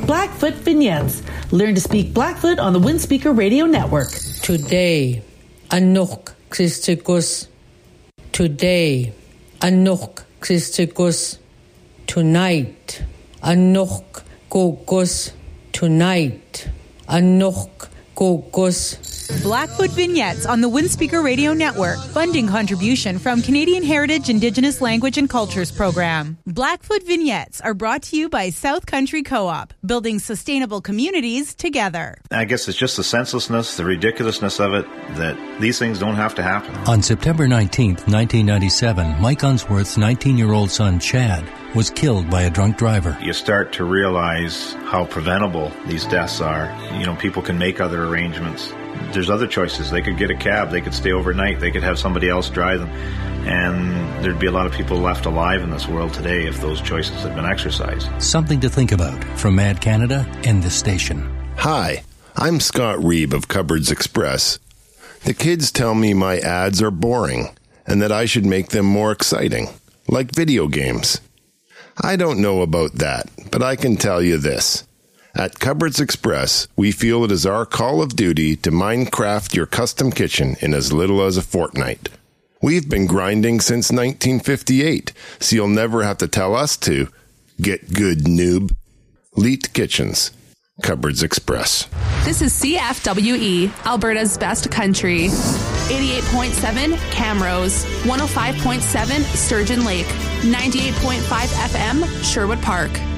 Blackfoot Vignettes. Learn to speak Blackfoot on the Windspeaker Radio Network. Today, Anuk Christikus. Today, Anuk Christikus. Tonight, Anuk Kokus. Tonight, Anuk Kokus. Blackfoot Vignettes on the Windspeaker Radio Network. Funding contribution from Canadian Heritage Indigenous Language and Cultures Program. Blackfoot Vignettes are brought to you by South Country Co-op, building sustainable communities together. I guess it's just the senselessness, the ridiculousness of it, that these things don't have to happen. On September 19th, 1997, Mike Unsworth's 19-year-old son, Chad, was killed by a drunk driver. You start to realize how preventable these deaths are. You know, people can make other arrangements. There's other choices. They could get a cab. They could stay overnight. They could have somebody else drive them. And there'd be a lot of people left alive in this world today if those choices had been exercised. Something to think about from Mad Canada and this station. Hi, I'm Scott Reeb of Cupboards Express. The kids tell me my ads are boring and that I should make them more exciting, like video games. I don't know about that, but I can tell you this. At Cupboards Express, we feel it is our call of duty to Minecraft your custom kitchen in as little as a fortnight. We've been grinding since 1958, so you'll never have to tell us to. Get good, noob. Leet Kitchens. Cupboards Express. This is CFWE, Alberta's best country. 88.7 Camrose, 105.7 Sturgeon Lake, 98.5 FM Sherwood Park.